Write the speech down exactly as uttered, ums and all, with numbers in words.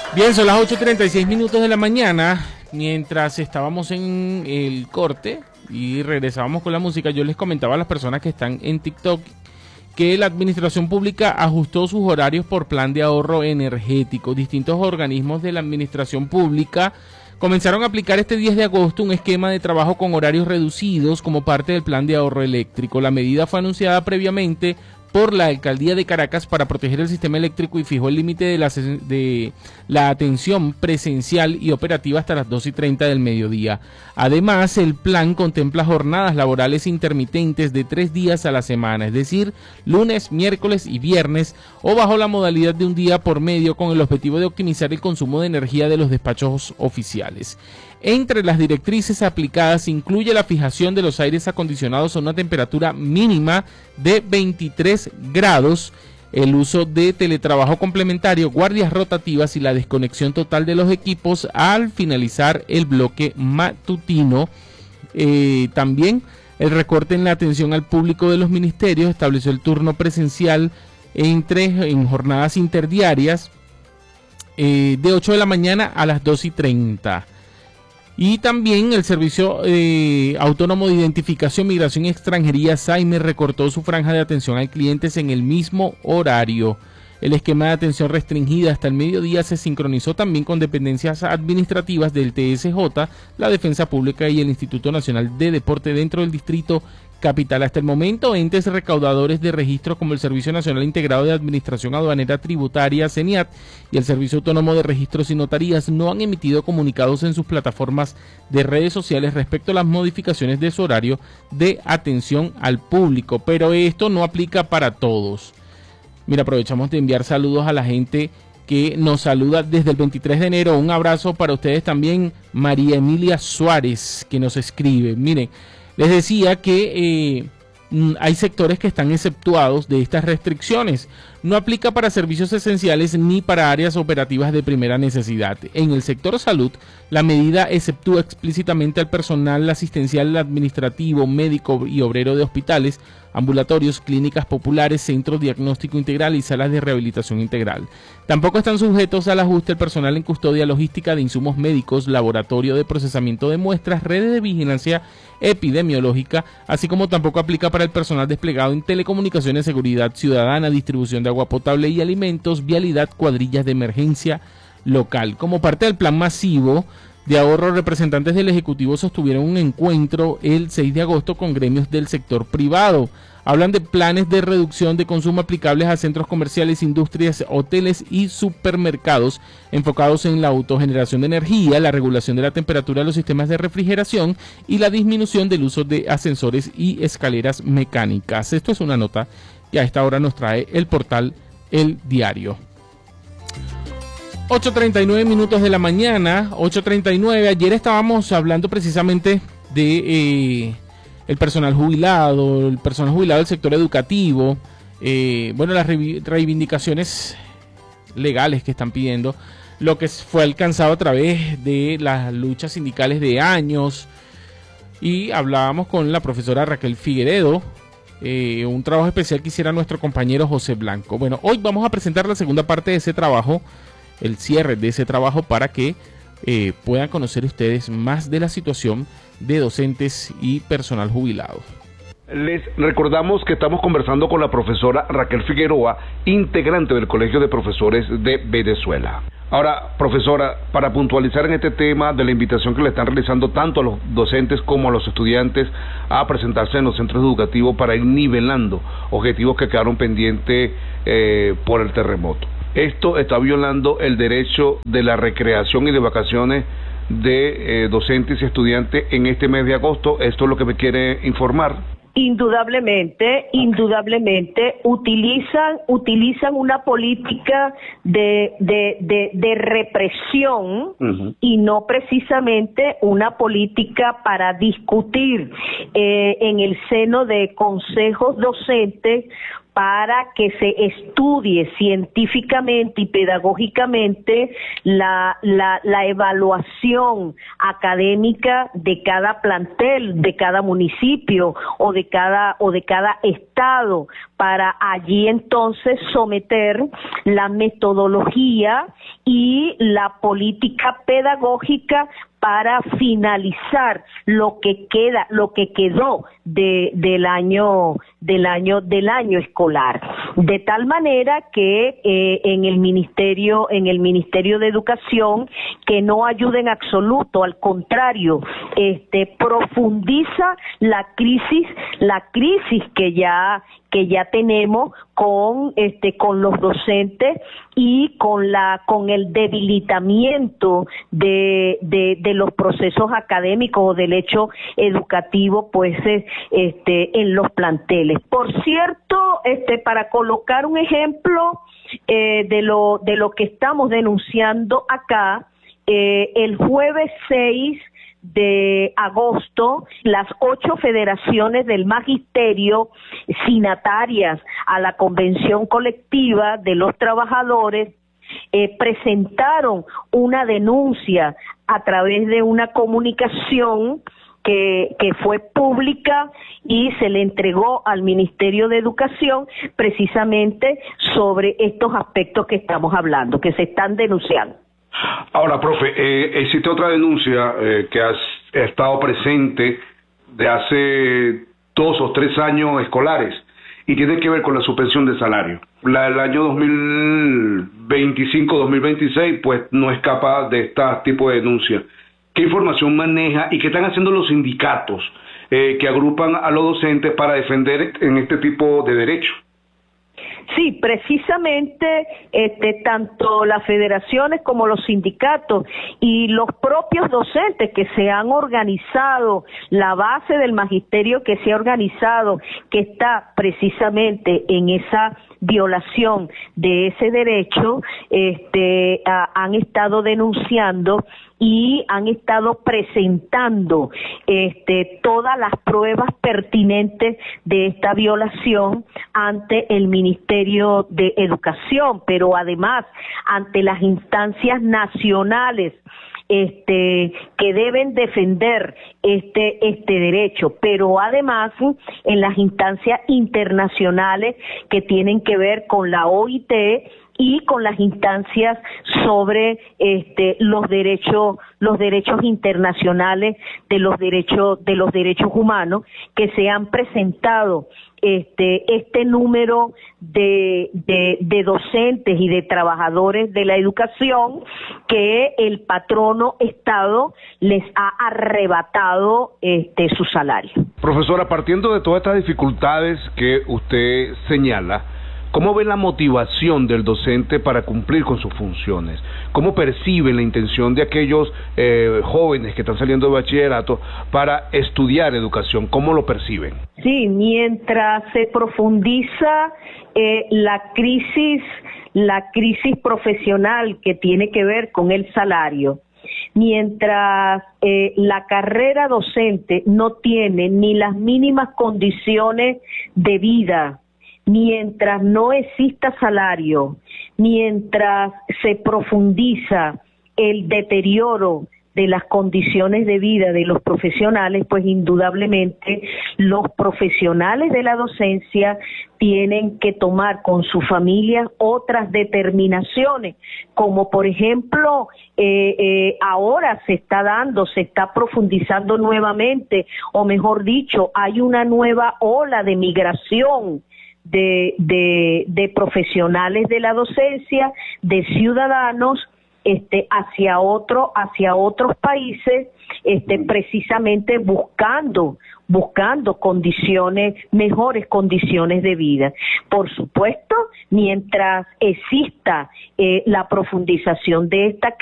Bien, son las ocho y treinta y seis minutos de la mañana. Mientras estábamos en el corte y regresábamos con la música, yo les comentaba a las personas que están en TikTok que la administración pública ajustó sus horarios por plan de ahorro energético. Distintos organismos de la administración pública comenzaron a aplicar este diez de agosto un esquema de trabajo con horarios reducidos como parte del plan de ahorro eléctrico. La medida fue anunciada previamente por la Alcaldía de Caracas para proteger el sistema eléctrico y fijó el límite de la, de la atención presencial y operativa hasta las dos y treinta del mediodía. Además, el plan contempla jornadas laborales intermitentes de tres días a la semana, es decir, lunes, miércoles y viernes, o bajo la modalidad de un día por medio, con el objetivo de optimizar el consumo de energía de los despachos oficiales. Entre las directrices aplicadas incluye la fijación de los aires acondicionados a una temperatura mínima de veintitrés grados, el uso de teletrabajo complementario, guardias rotativas y la desconexión total de los equipos al finalizar el bloque matutino. Eh, también el recorte en la atención al público de los ministerios estableció el turno presencial entre, en jornadas interdiarias eh, de ocho de la mañana a las dos y treinta. Y también el Servicio eh, Autónomo de Identificación, Migración y Extranjería, SAIME, recortó su franja de atención al cliente en el mismo horario. El esquema de atención restringida hasta el mediodía se sincronizó también con dependencias administrativas del T S J, la Defensa Pública y el Instituto Nacional de Deporte dentro del Distrito Capital. Hasta el momento, entes recaudadores de registro como el Servicio Nacional Integrado de Administración Aduanera Tributaria, CENIAT, y el Servicio Autónomo de Registros y Notarías no han emitido comunicados en sus plataformas de redes sociales respecto a las modificaciones de su horario de atención al público, pero esto no aplica para todos. Mira, aprovechamos de enviar saludos a la gente que nos saluda desde el veintitrés de enero. Un abrazo para ustedes también, María Emilia Suárez, que nos escribe. Miren, les decía que eh, hay sectores que están exceptuados de estas restricciones. No aplica para servicios esenciales ni para áreas operativas de primera necesidad. En el sector salud, la medida exceptúa explícitamente al personal asistencial, administrativo, médico y obrero de hospitales, ambulatorios, clínicas populares, centros diagnóstico integral y salas de rehabilitación integral. Tampoco están sujetos al ajuste el personal en custodia logística de insumos médicos, laboratorio de procesamiento de muestras, redes de vigilancia epidemiológica, así como tampoco aplica para el personal desplegado en telecomunicaciones, seguridad ciudadana, distribución de agua potable y alimentos, vialidad, cuadrillas de emergencia local. Como parte del plan masivo de ahorro, representantes del Ejecutivo sostuvieron un encuentro el seis de agosto con gremios del sector privado. Hablan de planes de reducción de consumo aplicables a centros comerciales, industrias, hoteles y supermercados, enfocados en la autogeneración de energía, la regulación de la temperatura de los sistemas de refrigeración y la disminución del uso de ascensores y escaleras mecánicas. Esto es una nota que a esta hora nos trae el portal El Diario. ocho treinta y nueve minutos de la mañana, ocho treinta y nueve. Ayer estábamos hablando precisamente de eh, el personal jubilado, el personal jubilado del sector educativo, eh, bueno, las reivindicaciones legales que están pidiendo, lo que fue alcanzado a través de las luchas sindicales de años, y hablábamos con la profesora Raquel Figueredo, eh, un trabajo especial que hiciera nuestro compañero José Blanco. Bueno, hoy vamos a presentar la segunda parte de ese trabajo, el cierre de ese trabajo, para que eh, puedan conocer ustedes más de la situación de docentes y personal jubilado. Les recordamos que estamos conversando con la profesora Raquel Figueroa, integrante del Colegio de Profesores de Venezuela. Ahora, profesora, para puntualizar en este tema de la invitación que le están realizando tanto a los docentes como a los estudiantes a presentarse en los centros educativos para ir nivelando objetivos que quedaron pendientes eh, por el terremoto. Esto está violando el derecho de la recreación y de vacaciones de eh, docentes y estudiantes en este mes de agosto. Esto es lo que me quiere informar. Indudablemente, indudablemente utilizan utilizan una política de de de, de represión uh-huh. y no precisamente una política para discutir eh, en el seno de consejos docentes para que se estudie científicamente y pedagógicamente la, la, la evaluación académica de cada plantel, de cada municipio o de cada, o de cada estado, para allí entonces someter la metodología y la política pedagógica para finalizar lo que queda, lo que quedó de, del año, del año, del año escolar, de tal manera que eh, en el ministerio, en el Ministerio de Educación, que no ayuda en absoluto, al contrario, este, profundiza la crisis, la crisis que ya que ya tenemos con este con los docentes y con la con el debilitamiento de de, de los procesos académicos o del hecho educativo, pues este en los planteles. Por cierto, este para colocar un ejemplo eh, de lo de lo que estamos denunciando acá, eh, el jueves seis de agosto, las ocho federaciones del magisterio signatarias a la convención colectiva de los trabajadores eh, presentaron una denuncia a través de una comunicación que, que fue pública y se le entregó al Ministerio de Educación precisamente sobre estos aspectos que estamos hablando, que se están denunciando. Ahora, profe, eh, existe otra denuncia eh, que ha estado presente de hace dos o tres años escolares y tiene que ver con la suspensión de salario. La del año dos mil veinticinco dos mil veintiséis pues no escapa de este tipo de denuncias. ¿Qué información maneja y qué están haciendo los sindicatos eh, que agrupan a los docentes para defender en este tipo de derechos? Sí, precisamente este, tanto las federaciones como los sindicatos y los propios docentes que se han organizado, la base del magisterio que se ha organizado, que está precisamente en esa violación de ese derecho, este, a, han estado denunciando y han estado presentando este, todas las pruebas pertinentes de esta violación ante el Ministerio de Educación, pero además ante las instancias nacionales este que deben defender este este derecho, pero además en las instancias internacionales que tienen que ver con la O I T y con las instancias sobre este los derechos los derechos internacionales de los derechos de los derechos humanos, que se han presentado este este número de, de de docentes y de trabajadores de la educación que el patrono Estado les ha arrebatado este su salario. Profesora, partiendo de todas estas dificultades que usted señala, ¿cómo ve la motivación del docente para cumplir con sus funciones? ¿Cómo percibe la intención de aquellos eh, jóvenes que están saliendo de bachillerato para estudiar educación? ¿Cómo lo perciben? Sí, mientras se profundiza eh, la crisis, la crisis profesional que tiene que ver con el salario, mientras eh, la carrera docente no tiene ni las mínimas condiciones de vida, mientras no exista salario, mientras se profundiza el deterioro de las condiciones de vida de los profesionales, pues indudablemente los profesionales de la docencia tienen que tomar con su familia otras determinaciones, como por ejemplo eh, eh, ahora se está dando, se está profundizando nuevamente, o mejor dicho, hay una nueva ola de migración De, de, de profesionales de la docencia, de ciudadanos, este, hacia otro, hacia otros países, este, precisamente buscando, buscando condiciones, mejores condiciones de vida. Por supuesto, mientras exista eh, la profundización de esta